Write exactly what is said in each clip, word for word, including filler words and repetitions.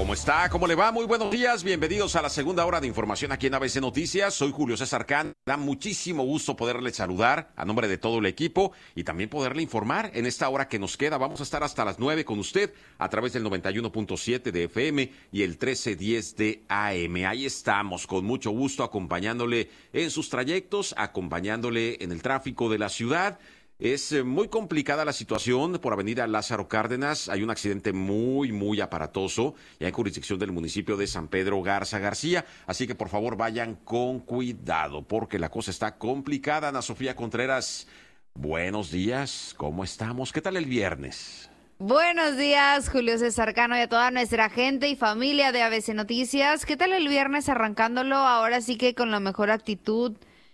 ¿Cómo está? ¿Cómo le va? Muy buenos días. Bienvenidos a la segunda hora de información aquí en A B C Noticias. Soy Julio César Cano. Da muchísimo gusto poderle saludar a nombre de todo el equipo y también poderle informar en esta hora que nos queda. Vamos a estar hasta las nueve con usted a través del noventa y uno punto siete de F M y el trece diez de A M. Ahí estamos con mucho gusto acompañándole en sus trayectos, acompañándole en el tráfico de la ciudad. Es muy complicada la situación por Avenida Lázaro Cárdenas. Hay un accidente muy, muy aparatoso ya en jurisdicción del municipio de San Pedro Garza García. Así que por favor vayan con cuidado porque la cosa está complicada. Ana Sofía Contreras, buenos días. ¿Cómo estamos? ¿Qué tal el viernes? Buenos días, Julio César Cano y a toda nuestra gente y familia de A B C Noticias. ¿Qué tal el viernes arrancándolo? Ahora sí que con la mejor actitud,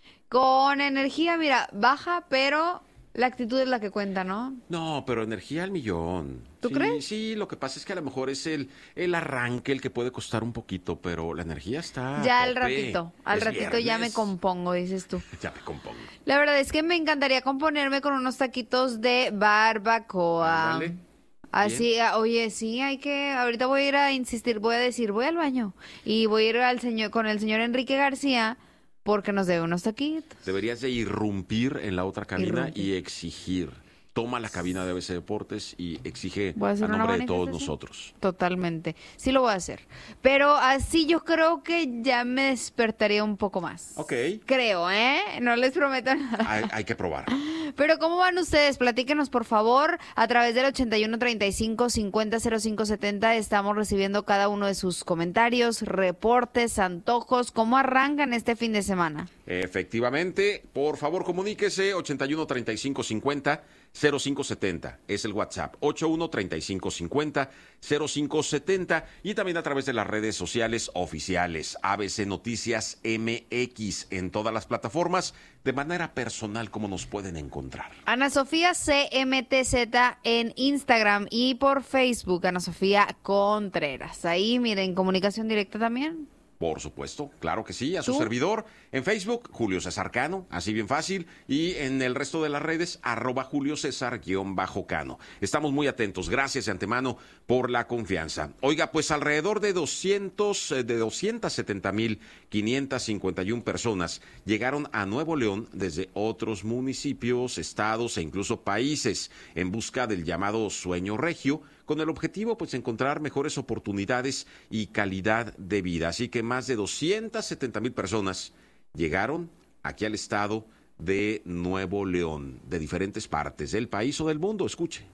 con energía, mira, baja, pero la actitud es la que cuenta, ¿no? No, pero energía al millón. ¿Tú sí, crees? Sí, lo que pasa es que a lo mejor es el, el arranque el que puede costar un poquito, pero la energía está Ya a al tope. ratito, al Es ratito ya me viernes. compongo, dices tú. Ya me compongo. La verdad es que me encantaría componerme con unos taquitos de barbacoa. Ándale. Así, ah, oye, sí, hay que, ahorita voy a ir a insistir, voy a decir, voy al baño y voy a ir al señor, con el señor Enrique García porque nos debe unos taquitos. Deberías de irrumpir en la otra cabina Irrumpir. y exigir. Toma la cabina de A B C Deportes y exige Voy a hacer a una nombre de todos manifestación. nosotros. Totalmente, sí lo voy a hacer, pero así yo creo que ya me despertaría un poco más. Ok. Creo, ¿eh? No les prometo nada. Hay, hay que probar. Pero ¿cómo van ustedes? Platíquenos, por favor, a través del ochenta y uno treinta y cinco cincuenta cero cinco setenta. Estamos recibiendo cada uno de sus comentarios, reportes, antojos. ¿Cómo arrancan este fin de semana? Efectivamente, por favor comuníquese ochenta y uno treinta y cinco cincuenta cero cinco setenta, es el WhatsApp, ochenta y uno treinta y cinco cincuenta cero cinco setenta y también a través de las redes sociales oficiales, A B C Noticias M X en todas las plataformas, de manera personal, ¿cómo nos pueden encontrar? Ana Sofía C M T Z en Instagram y por Facebook, Ana Sofía Contreras. Ahí, miren, comunicación directa también. Por supuesto, claro que sí, a su ¿Tú? servidor en Facebook, Julio César Cano, así bien fácil, y en el resto de las redes, arroba Julio César guión bajo Cano. Estamos muy atentos, gracias de antemano por la confianza. Oiga, pues alrededor de doscientos, de doscientas setenta mil quinientas cincuenta y una personas llegaron a Nuevo León desde otros municipios, estados e incluso países en busca del llamado sueño regio, con el objetivo pues encontrar mejores oportunidades y calidad de vida. Así que más de doscientas setenta mil personas llegaron aquí al estado de Nuevo León, de diferentes partes del país o del mundo. Escuche.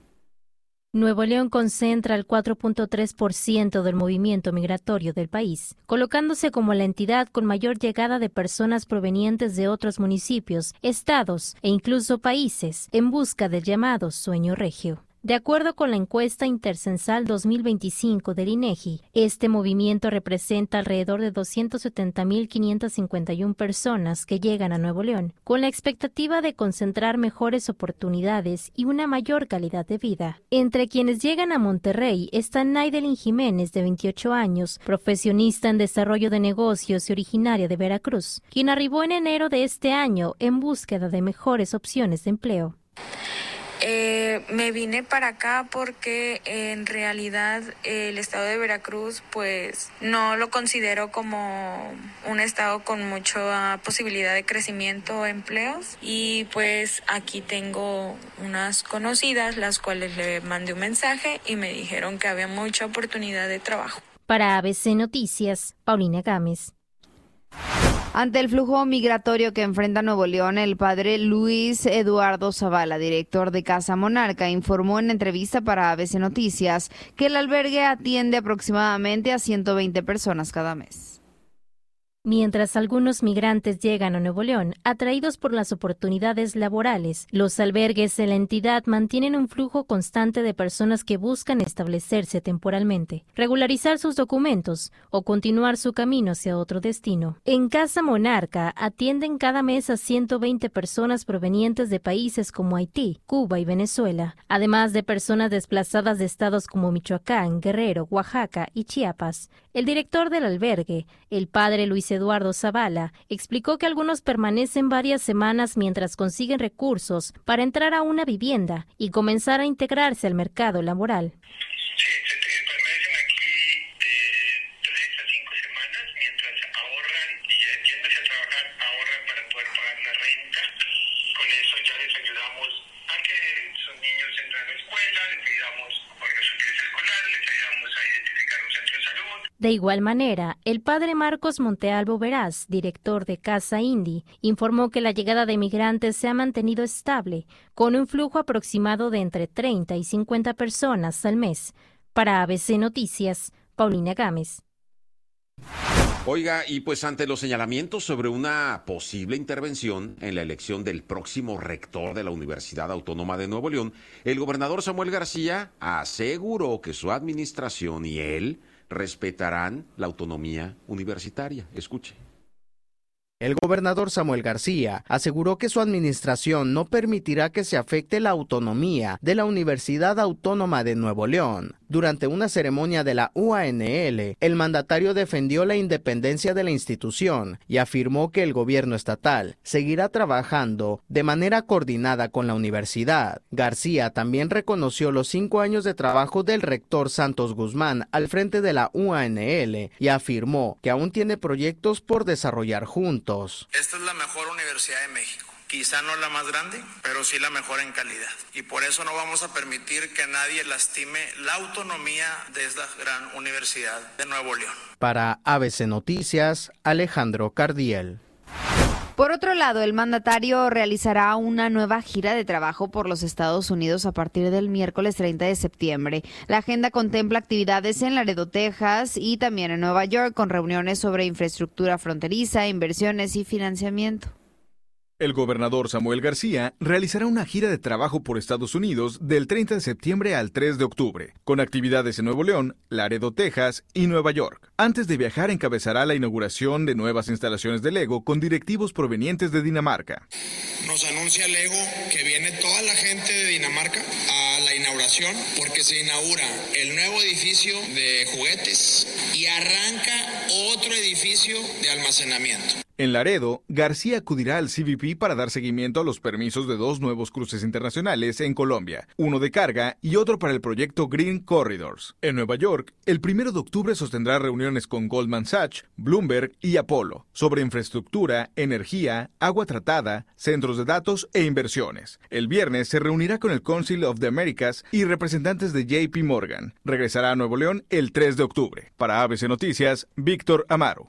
Nuevo León concentra el cuatro punto tres por ciento del movimiento migratorio del país, colocándose como la entidad con mayor llegada de personas provenientes de otros municipios, estados e incluso países en busca del llamado sueño regio. De acuerdo con la encuesta intercensal dos mil veinticinco del INEGI, este movimiento representa alrededor de doscientas setenta mil quinientas cincuenta y una personas que llegan a Nuevo León, con la expectativa de concentrar mejores oportunidades y una mayor calidad de vida. Entre quienes llegan a Monterrey está Naidelin Jiménez, de veintiocho años, profesionista en desarrollo de negocios y originaria de Veracruz, quien arribó en enero de este año en búsqueda de mejores opciones de empleo. Eh, me vine para acá porque en realidad el estado de Veracruz pues no lo considero como un estado con mucha posibilidad de crecimiento o empleos, y pues aquí tengo unas conocidas las cuales le mandé un mensaje y me dijeron que había mucha oportunidad de trabajo. Para A B C Noticias, Paulina Gámez. Ante el flujo migratorio que enfrenta Nuevo León, el padre Luis Eduardo Zavala, director de Casa Monarca, informó en entrevista para A B C Noticias que el albergue atiende aproximadamente a ciento veinte personas cada mes. Mientras algunos migrantes llegan a Nuevo León, atraídos por las oportunidades laborales, los albergues en la entidad mantienen un flujo constante de personas que buscan establecerse temporalmente, regularizar sus documentos o continuar su camino hacia otro destino. En Casa Monarca atienden cada mes a ciento veinte personas provenientes de países como Haití, Cuba y Venezuela, además de personas desplazadas de estados como Michoacán, Guerrero, Oaxaca y Chiapas. El director del albergue, el padre Luis Eduardo Zavala, explicó que algunos permanecen varias semanas mientras consiguen recursos para entrar a una vivienda y comenzar a integrarse al mercado laboral. Sí, se permanecen aquí de De igual manera, el padre Marcos Montealvo Veraz, director de Casa Indy, informó que la llegada de migrantes se ha mantenido estable, con un flujo aproximado de entre treinta y cincuenta personas al mes. Para A B C Noticias, Paulina Gámez. Oiga, y pues ante los señalamientos sobre una posible intervención en la elección del próximo rector de la Universidad Autónoma de Nuevo León, el gobernador Samuel García aseguró que su administración y él respetarán la autonomía universitaria. Escuche. El gobernador Samuel García aseguró que su administración no permitirá que se afecte la autonomía de la Universidad Autónoma de Nuevo León. Durante una ceremonia de la U A N L, el mandatario defendió la independencia de la institución y afirmó que el gobierno estatal seguirá trabajando de manera coordinada con la universidad. García también reconoció los cinco años de trabajo del rector Santos Guzmán al frente de la U A N L y afirmó que aún tiene proyectos por desarrollar juntos. Esta es la mejor universidad de México. Quizá no la más grande, pero sí la mejor en calidad. Y por eso no vamos a permitir que nadie lastime la autonomía de esta gran universidad de Nuevo León. Para A B C Noticias, Alejandro Cardiel. Por otro lado, el mandatario realizará una nueva gira de trabajo por los Estados Unidos a partir del miércoles treinta de septiembre. La agenda contempla actividades en Laredo, Texas y también en Nueva York, con reuniones sobre infraestructura fronteriza, inversiones y financiamiento. El gobernador Samuel García realizará una gira de trabajo por Estados Unidos del treinta de septiembre al tres de octubre, con actividades en Nuevo León, Laredo, Texas y Nueva York. Antes de viajar, encabezará la inauguración de nuevas instalaciones de Lego con directivos provenientes de Dinamarca. Nos anuncia Lego que viene toda la gente de Dinamarca a la inauguración porque se inaugura el nuevo edificio de juguetes y arranca otro edificio de almacenamiento. En Laredo, García acudirá al C B P para dar seguimiento a los permisos de dos nuevos cruces internacionales en Colombia, uno de carga y otro para el proyecto Green Corridors. En Nueva York, el primero de octubre sostendrá reuniones con Goldman Sachs, Bloomberg y Apollo sobre infraestructura, energía, agua tratada, centros de datos e inversiones. El viernes se reunirá con el Council of the Americas y representantes de J P Morgan. Regresará a Nuevo León el tres de octubre. Para A B C Noticias, Víctor Amaro.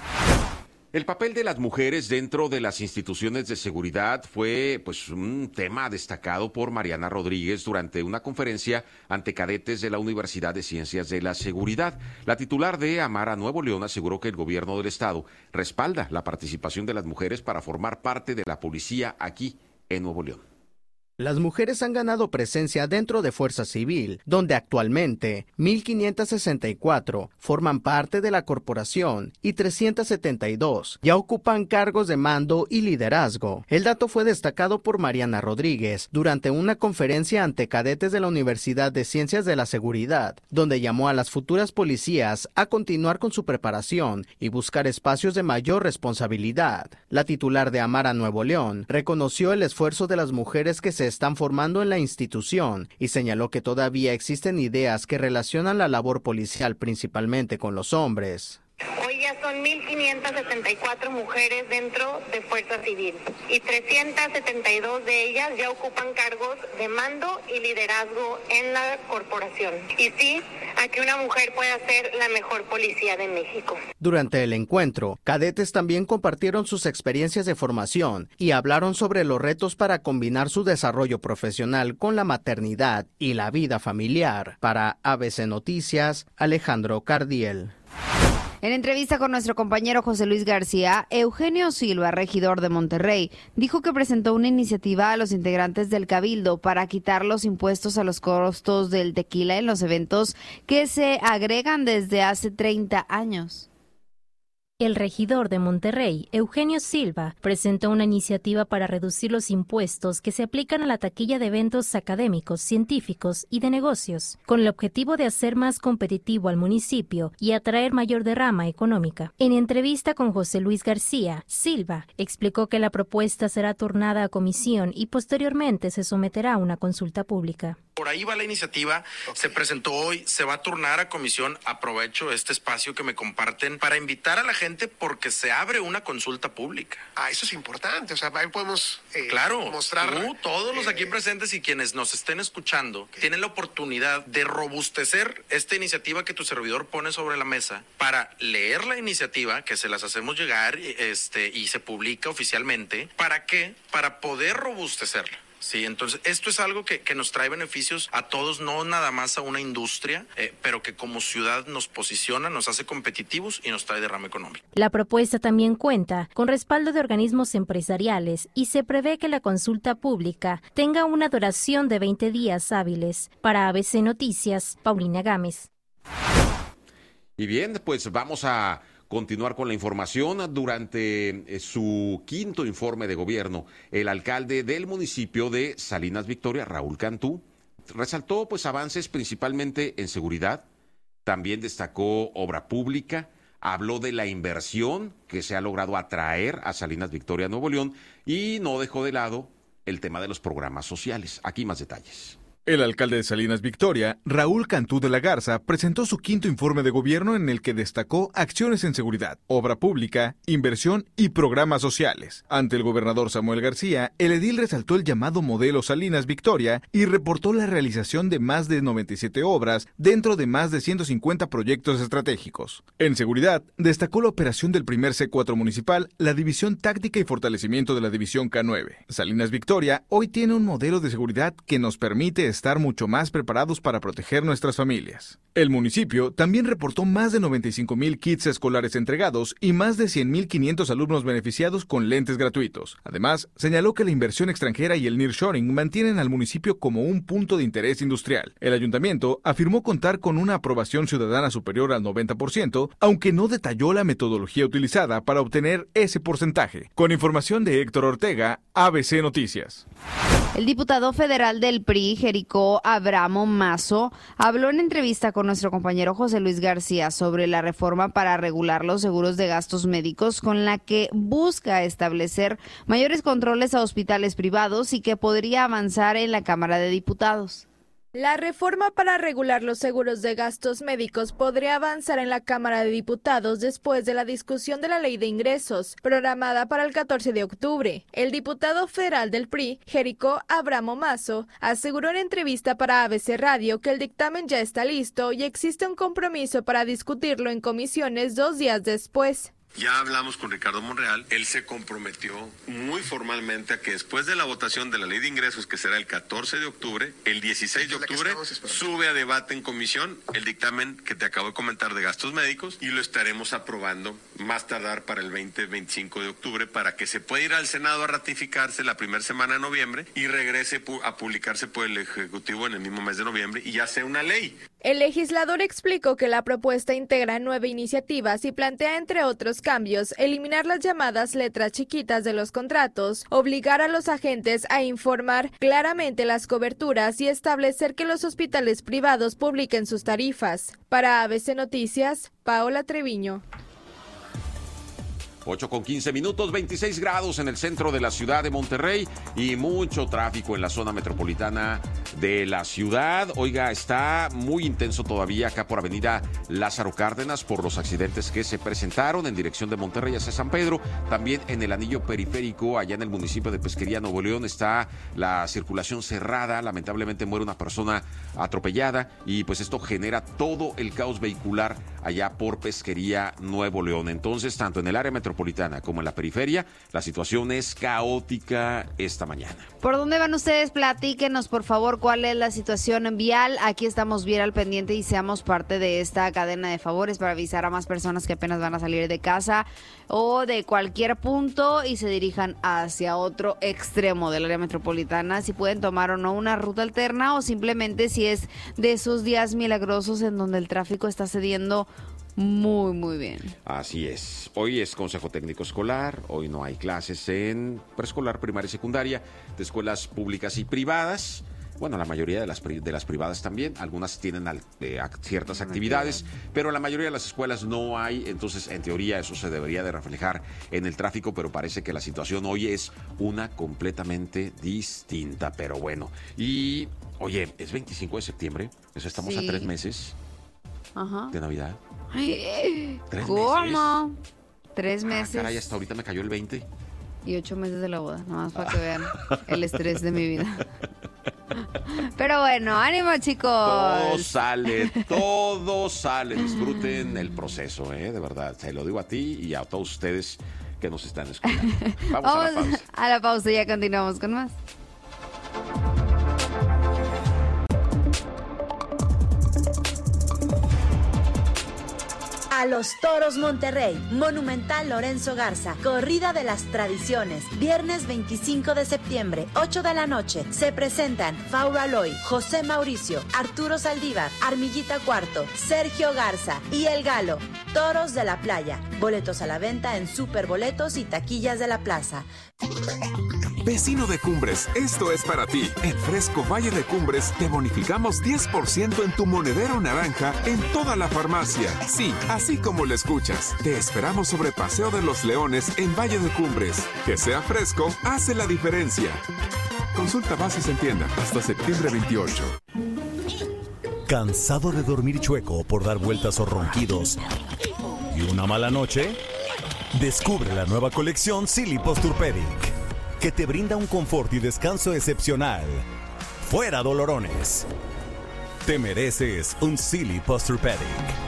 El papel de las mujeres dentro de las instituciones de seguridad fue pues un tema destacado por Mariana Rodríguez durante una conferencia ante cadetes de la Universidad de Ciencias de la Seguridad. La titular de Amara Nuevo León aseguró que el gobierno del estado respalda la participación de las mujeres para formar parte de la policía aquí en Nuevo León. Las mujeres han ganado presencia dentro de Fuerza Civil, donde actualmente mil quinientas sesenta y cuatro forman parte de la corporación y trescientas setenta y dos ya ocupan cargos de mando y liderazgo. El dato fue destacado por Mariana Rodríguez durante una conferencia ante cadetes de la Universidad de Ciencias de la Seguridad, donde llamó a las futuras policías a continuar con su preparación y buscar espacios de mayor responsabilidad. La titular de Amara Nuevo León reconoció el esfuerzo de las mujeres que se están formando en la institución y señaló que todavía existen ideas que relacionan la labor policial principalmente con los hombres. Hoy ya son mil quinientas setenta y cuatro mujeres dentro de Fuerza Civil y trescientas setenta y dos de ellas ya ocupan cargos de mando y liderazgo en la corporación. Y sí, a que una mujer pueda ser la mejor policía de México. Durante el encuentro, cadetes también compartieron sus experiencias de formación y hablaron sobre los retos para combinar su desarrollo profesional con la maternidad y la vida familiar. Para A B C Noticias, Alejandro Cardiel. En entrevista con nuestro compañero José Luis García, Eugenio Silva, regidor de Monterrey, dijo que presentó una iniciativa a los integrantes del Cabildo para quitar los impuestos a los costos del tequila en los eventos que se agregan desde hace treinta años. El regidor de Monterrey, Eugenio Silva, presentó una iniciativa para reducir los impuestos que se aplican a la taquilla de eventos académicos, científicos y de negocios, con el objetivo de hacer más competitivo al municipio y atraer mayor derrama económica. En entrevista con José Luis García, Silva explicó que la propuesta será turnada a comisión y posteriormente se someterá a una consulta pública. Por ahí va la iniciativa, se presentó hoy, se va a turnar a comisión. Aprovecho este espacio que me comparten para invitar a la gente precisamente porque se abre una consulta pública. Ah, eso es importante, o sea, ahí podemos eh, claro, mostrar... Tú, todos los eh, aquí presentes y quienes nos estén escuchando, okay, tienen la oportunidad de robustecer esta iniciativa que tu servidor pone sobre la mesa para leer la iniciativa, que se las hacemos llegar este, y se publica oficialmente. ¿Para qué? Para poder robustecerla. Sí, entonces esto es algo que, que nos trae beneficios a todos, no nada más a una industria, eh, pero que como ciudad nos posiciona, nos hace competitivos y nos trae derrame económico. La propuesta también cuenta con respaldo de organismos empresariales y se prevé que la consulta pública tenga una duración de veinte días hábiles. Para A B C Noticias, Paulina Gámez. Y bien, pues vamos a continuar con la información. Durante su quinto informe de gobierno, el alcalde del municipio de Salinas Victoria, Raúl Cantú, resaltó pues avances principalmente en seguridad, también destacó obra pública, habló de la inversión que se ha logrado atraer a Salinas Victoria, Nuevo León, y no dejó de lado el tema de los programas sociales. Aquí más detalles. El alcalde de Salinas Victoria, Raúl Cantú de la Garza, presentó su quinto informe de gobierno en el que destacó acciones en seguridad, obra pública, inversión y programas sociales. Ante el gobernador Samuel García, el edil resaltó el llamado modelo Salinas Victoria y reportó la realización de más de noventa y siete obras dentro de más de ciento cincuenta proyectos estratégicos. En seguridad, destacó la operación del primer C cuatro municipal, la división táctica y fortalecimiento de la división K nueve. Salinas Victoria hoy tiene un modelo de seguridad que nos permite estar mucho más preparados para proteger nuestras familias. El municipio también reportó más de noventa y cinco mil kits escolares entregados y más de cien mil quinientos alumnos beneficiados con lentes gratuitos. Además, señaló que la inversión extranjera y el nearshoring mantienen al municipio como un punto de interés industrial. El ayuntamiento afirmó contar con una aprobación ciudadana superior al noventa por ciento, aunque no detalló la metodología utilizada para obtener ese porcentaje. Con información de Héctor Ortega, A B C Noticias. El diputado federal del P R I, Jericó Abramo Mazo, habló en entrevista con nuestro compañero José Luis García sobre la reforma para regular los seguros de gastos médicos con la que busca establecer mayores controles a hospitales privados y que podría avanzar en la Cámara de Diputados. La reforma para regular los seguros de gastos médicos podría avanzar en la Cámara de Diputados después de la discusión de la Ley de Ingresos, programada para el catorce de octubre. El diputado federal del P R I, Jericó Abramo Mazo, aseguró en entrevista para A B C Radio que el dictamen ya está listo y existe un compromiso para discutirlo en comisiones dos días después. Ya hablamos con Ricardo Monreal, él se comprometió muy formalmente a que después de la votación de la ley de ingresos, que será el catorce de octubre, el dieciséis de octubre, sube a debate en comisión el dictamen que te acabo de comentar de gastos médicos y lo estaremos aprobando más tardar para el veinte veinticinco de octubre para que se pueda ir al Senado a ratificarse la primera semana de noviembre y regrese a publicarse por el Ejecutivo en el mismo mes de noviembre y ya sea una ley. El legislador explicó que la propuesta integra nueve iniciativas y plantea, entre otros cambios, eliminar las llamadas letras chiquitas de los contratos, obligar a los agentes a informar claramente las coberturas y establecer que los hospitales privados publiquen sus tarifas. Para A B C Noticias, Paola Treviño. ocho con quince minutos, veintiséis grados en el centro de la ciudad de Monterrey y mucho tráfico en la zona metropolitana de la ciudad. Oiga, está muy intenso todavía acá por avenida Lázaro Cárdenas por los accidentes que se presentaron en dirección de Monterrey hacia San Pedro. También en el anillo periférico, allá en el municipio de Pesquería, Nuevo León, está la circulación cerrada. Lamentablemente muere una persona atropellada y pues esto genera todo el caos vehicular allá por Pesquería, Nuevo León. Entonces, tanto en el área metropolitana como en la periferia, la situación es caótica esta mañana. ¿Por dónde van ustedes? Platíquenos, por favor, cuál es la situación vial. Aquí estamos bien al pendiente y seamos parte de esta cadena de favores para avisar a más personas que apenas van a salir de casa o de cualquier punto y se dirijan hacia otro extremo del área metropolitana, si pueden tomar o no una ruta alterna o simplemente si es de esos días milagrosos en donde el tráfico está cediendo muy, muy bien. Así es. Hoy es Consejo Técnico Escolar, hoy no hay clases en preescolar, primaria y secundaria, de escuelas públicas y privadas. Bueno, la mayoría de las, de las privadas también, algunas tienen al, eh, ciertas actividades, pero la mayoría de las escuelas no hay, entonces en teoría eso se debería de reflejar en el tráfico, pero parece que la situación hoy es una completamente distinta, pero bueno. Y, oye, es veinticinco de septiembre, eso estamos sí. a tres meses Ajá. de Navidad. Ay, ¿Tres ¿Cómo? meses? Tres meses. Ah, caray, hasta ahorita me cayó el veinte. Y ocho meses de la boda, nomás para que vean el estrés de mi vida. Pero bueno, ánimo, chicos. Todo sale, todo sale. Disfruten el proceso, ¿eh? De verdad. Se lo digo a ti y a todos ustedes que nos están escuchando. Vamos, Vamos a la pausa. A la pausa y ya continuamos con más. A los Toros Monterrey, Monumental Lorenzo Garza, Corrida de las Tradiciones, viernes veinticinco de septiembre, ocho de la noche. Se presentan Fauro Aloy, José Mauricio, Arturo Saldívar, Armillita Cuarto, Sergio Garza y El Galo. Toros de la Playa. Boletos a la venta en Superboletos y taquillas de la plaza. Vecino de Cumbres, esto es para ti. En Fresco Valle de Cumbres te bonificamos diez por ciento en tu monedero naranja en toda la farmacia. Sí, así como lo escuchas. Te esperamos sobre Paseo de los Leones en Valle de Cumbres. Que sea fresco, hace la diferencia. Consulta bases en tienda hasta septiembre veintiocho. ¿Cansado de dormir chueco por dar vueltas o ronquidos y una mala noche? Descubre la nueva colección Silly Posturepedic, que te brinda un confort y descanso excepcional. ¡Fuera dolorones! Te mereces un Silly Posturepedic.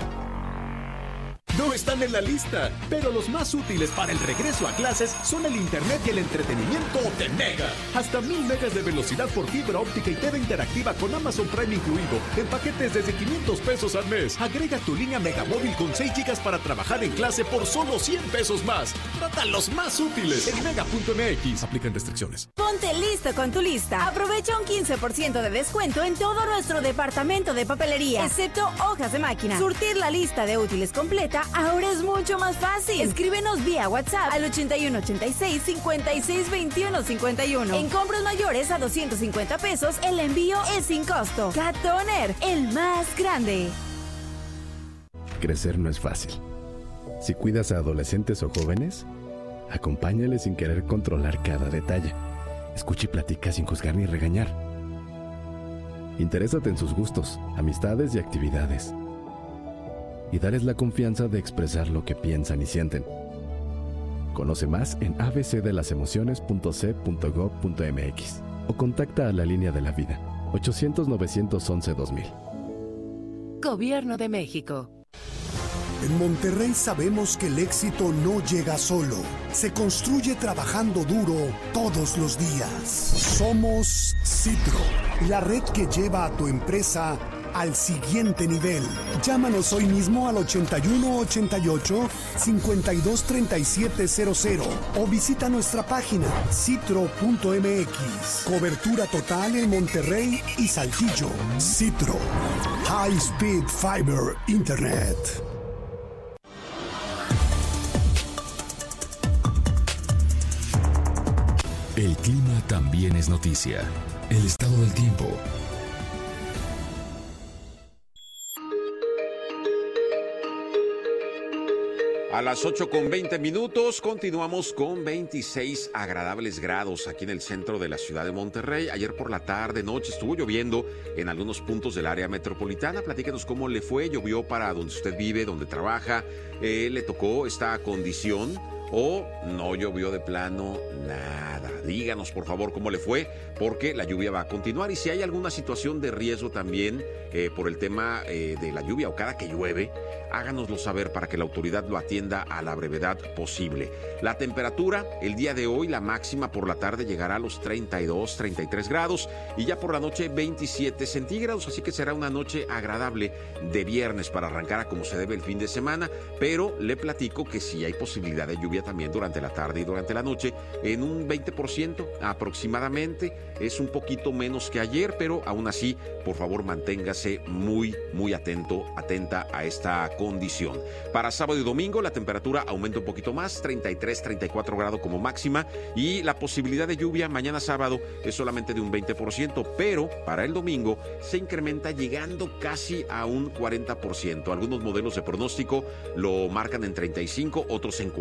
No están en la lista, pero los más útiles para el regreso a clases son el internet y el entretenimiento de Mega. Hasta mil megas de velocidad por fibra óptica y T V interactiva con Amazon Prime incluido, en paquetes desde quinientos pesos al mes. Agrega tu línea Mega Móvil con seis gigas para trabajar en clase por solo cien pesos más. Trata los más útiles en mega punto m x. Aplican restricciones. Ponte listo con tu lista. Aprovecha un quince por ciento de descuento en todo nuestro departamento de papelería, excepto hojas de máquina. Surtir la lista de útiles completa ahora es mucho más fácil. Escríbenos vía WhatsApp al ochenta y uno ochenta y seis cincuenta y seis veintiuno cincuenta y uno. En compras mayores a doscientos cincuenta pesos, el envío es sin costo. Cat Toner, el más grande. Crecer no es fácil. Si cuidas a adolescentes o jóvenes, acompáñales sin querer controlar cada detalle. Escucha y platica sin juzgar ni regañar. Interésate en sus gustos, amistades y actividades. Y darles la confianza de expresar lo que piensan y sienten. Conoce más en a b c de las emociones punto c punto gov punto m x o contacta a la línea de la vida ochocientos novecientos once dos mil. Gobierno de México. En Monterrey sabemos que el éxito no llega solo, se construye trabajando duro todos los días. Somos Citro, la red que lleva a tu empresa al siguiente nivel. Llámanos hoy mismo al ochenta y uno ochenta y ocho cincuenta y dos treinta y siete cero cero o visita nuestra página citro punto m x. Cobertura total en Monterrey y Saltillo. Citro, High Speed Fiber Internet. El clima también es noticia. El estado del tiempo. A las ocho con veinte minutos continuamos con veintiséis agradables grados aquí en el centro de la ciudad de Monterrey. Ayer por la tarde, noche, estuvo lloviendo en algunos puntos del área metropolitana. Platíquenos cómo le fue. ¿Llovió para donde usted vive, donde trabaja? Eh, ¿Le tocó esta condición? ¿O no llovió de plano nada? Díganos por favor cómo le fue, porque la lluvia va a continuar y si hay alguna situación de riesgo también eh, por el tema eh, de la lluvia o cada que llueve, háganoslo saber para que la autoridad lo atienda a la brevedad posible. La temperatura, el día de hoy, la máxima por la tarde llegará a los treinta y dos, treinta y tres grados y ya por la noche veintisiete centígrados, así que será una noche agradable de viernes para arrancar a como se debe el fin de semana, pero le platico que sí hay posibilidad de lluvia también durante la tarde y durante la noche en un veinte por ciento aproximadamente. Es un poquito menos que ayer, pero aún así, por favor, manténgase muy, muy atento, atenta a esta condición. Para sábado y domingo, la temperatura aumenta un poquito más, treinta y tres, treinta y cuatro grados como máxima, y la posibilidad de lluvia mañana sábado es solamente de un veinte por ciento, pero para el domingo se incrementa llegando casi a un cuarenta por ciento. Algunos modelos de pronóstico lo marcan en treinta y cinco, otros en cuarenta por ciento.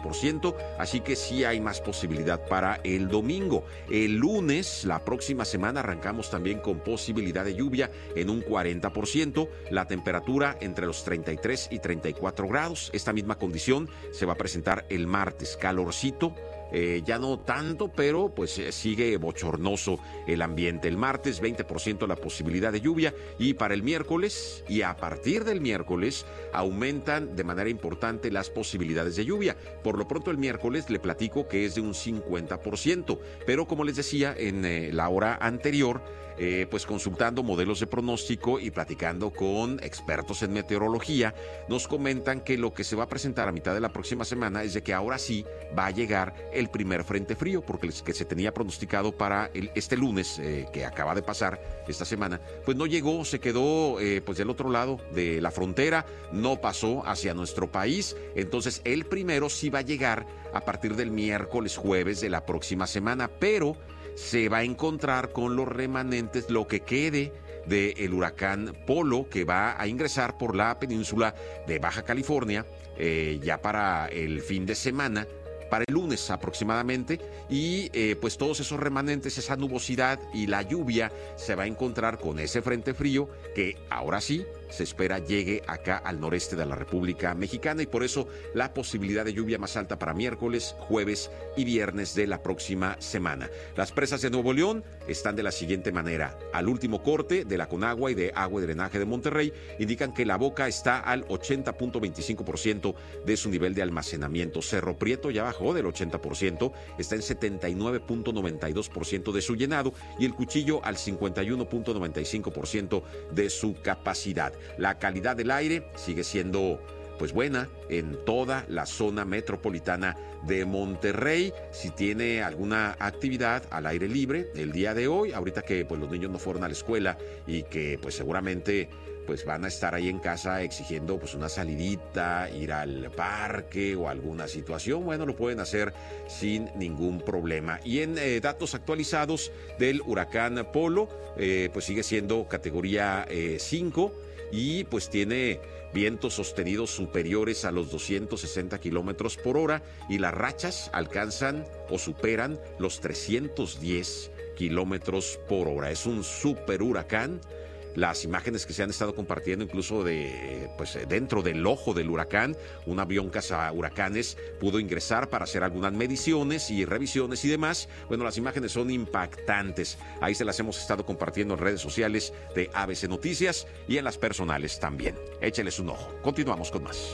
por ciento, así que sí hay más posibilidad para el domingo. El lunes, la próxima semana, arrancamos también con posibilidad de lluvia en un cuarenta por ciento, la temperatura entre los treinta y tres y treinta y cuatro grados. Esta misma condición se va a presentar el martes, calorcito. Eh, ya no tanto, pero pues eh, sigue bochornoso el ambiente. El martes veinte por ciento la posibilidad de lluvia, y para el miércoles y a partir del miércoles aumentan de manera importante las posibilidades de lluvia. Por lo pronto el miércoles le platico que es de un cincuenta por ciento, pero como les decía en eh, la hora anterior, Eh, pues consultando modelos de pronóstico y platicando con expertos en meteorología, nos comentan que lo que se va a presentar a mitad de la próxima semana es de que ahora sí va a llegar el primer frente frío, porque el que se tenía pronosticado para el, este lunes eh, que acaba de pasar esta semana, pues no llegó, se quedó eh, pues del otro lado de la frontera, no pasó hacia nuestro país. Entonces el primero sí va a llegar a partir del miércoles, jueves de la próxima semana, pero se va a encontrar con los remanentes, lo que quede del huracán Polo, que va a ingresar por la península de Baja California eh, ya para el fin de semana, para el lunes aproximadamente, y eh, pues todos esos remanentes, esa nubosidad y la lluvia se va a encontrar con ese frente frío que ahora sí se espera llegue acá al noreste de la República Mexicana, y por eso la posibilidad de lluvia más alta para miércoles, jueves y viernes de la próxima semana. Las presas de Nuevo León están de la siguiente manera. Al último corte de la Conagua y de Agua y Drenaje de Monterrey indican que la Boca está al ochenta punto veinticinco por ciento de su nivel de almacenamiento. Cerro Prieto ya bajó del ochenta por ciento, está en setenta y nueve punto noventa y dos por ciento de su llenado, y el Cuchillo al cincuenta y uno punto noventa y cinco por ciento de su capacidad. La calidad del aire sigue siendo pues buena en toda la zona metropolitana de Monterrey. Si tiene alguna actividad al aire libre el día de hoy, ahorita que pues los niños no fueron a la escuela y que pues seguramente pues van a estar ahí en casa exigiendo pues una salidita, ir al parque o alguna situación, bueno, lo pueden hacer sin ningún problema. Y en eh, datos actualizados del huracán Polo, eh, pues sigue siendo categoría cinco, y pues tiene vientos sostenidos superiores a los doscientos sesenta kilómetros por hora, y las rachas alcanzan o superan los trescientos diez kilómetros por hora. Es un super huracán. Las imágenes que se han estado compartiendo incluso de pues dentro del ojo del huracán, un avión cazahuracanes pudo ingresar para hacer algunas mediciones y revisiones y demás. Bueno, las imágenes son impactantes. Ahí se las hemos estado compartiendo en redes sociales de A B C Noticias y en las personales también. Écheles un ojo. Continuamos con más.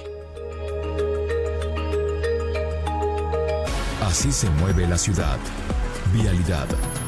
Así se mueve la ciudad. Vialidad.